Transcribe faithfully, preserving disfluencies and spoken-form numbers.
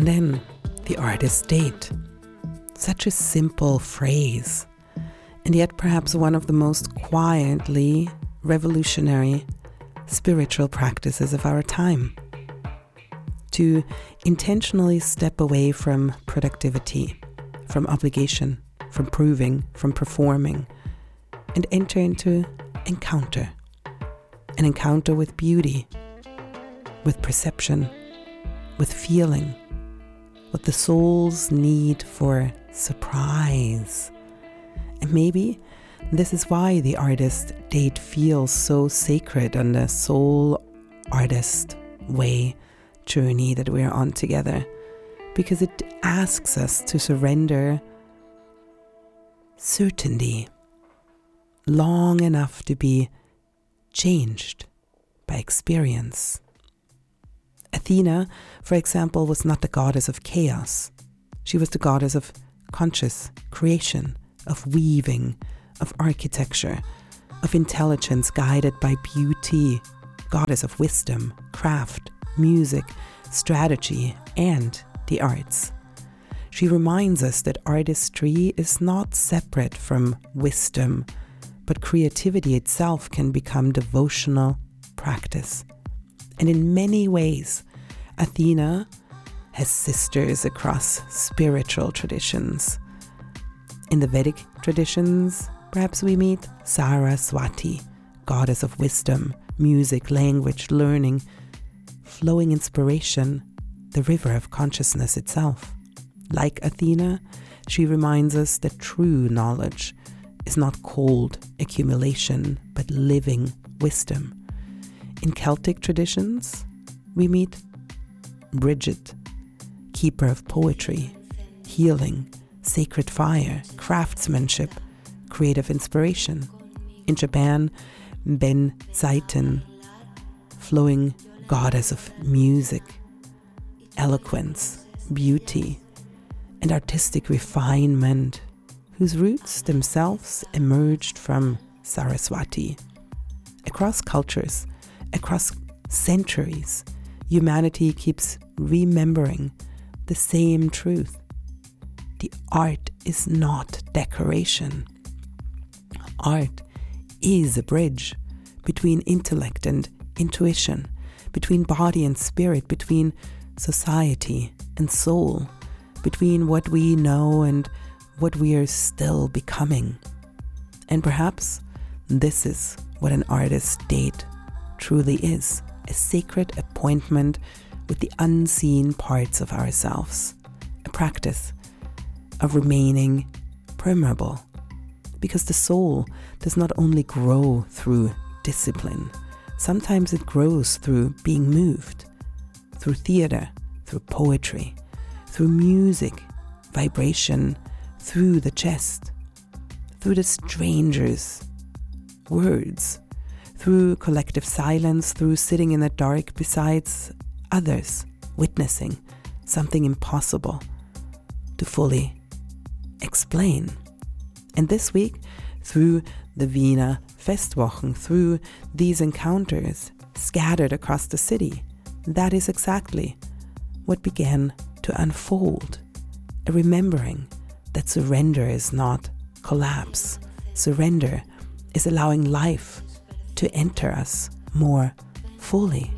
And then the artist date. Such a simple phrase, and yet perhaps one of the most quietly revolutionary spiritual practices of our time. To intentionally step away from productivity, from obligation, from proving, from performing, and enter into encounter. An encounter with beauty, with perception, with feeling, with the soul's need for surprise. And maybe this is why the artist date feels so sacred on the soul artist way journey that we're on together, because it asks us to surrender certainty long enough to be changed by experience. Athena, for example, was not the goddess of chaos. She was the goddess of conscious creation, of weaving, of architecture, of intelligence guided by beauty, goddess of wisdom, craft, music, strategy, and the arts. She reminds us that artistry is not separate from wisdom, but creativity itself can become devotional practice. And in many ways, Athena has sisters across spiritual traditions. In the Vedic traditions, perhaps we meet Saraswati, goddess of wisdom, music, language, learning, flowing inspiration, the river of consciousness itself. Like Athena, she reminds us that true knowledge is not cold accumulation, but living wisdom. In Celtic traditions, we meet Bridget, keeper of poetry, healing, sacred fire, craftsmanship, creative inspiration. In Japan, Ben Saiten, flowing goddess of music, eloquence, beauty, and artistic refinement, whose roots themselves emerged from Saraswati. Across cultures, across centuries, humanity keeps remembering the same truth. The art is not decoration. Art is a bridge between intellect and intuition, between body and spirit, between society and soul, between what we know and what we are still becoming. And perhaps this is what an artist's date truly is, a sacred appointment with the unseen parts of ourselves, a practice of remaining permeable, because the soul does not only grow through discipline, sometimes it grows through being moved, through theater, through poetry, through music, vibration, through the chest, through the stranger's words, through collective silence, through sitting in the dark beside others, witnessing something impossible to fully explain. And this week, through the Wiener Festwochen, through these encounters scattered across the city, that is exactly what began to unfold. A remembering that surrender is not collapse. Surrender is allowing life to enter us more fully.